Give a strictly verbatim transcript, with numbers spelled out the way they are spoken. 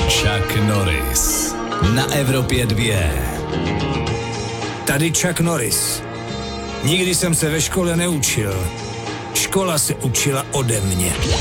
Chuck Norris na Evropě dvě. Tady Chuck Norris. Nikdy jsem se ve škole neučil. Škola se učila ode mě.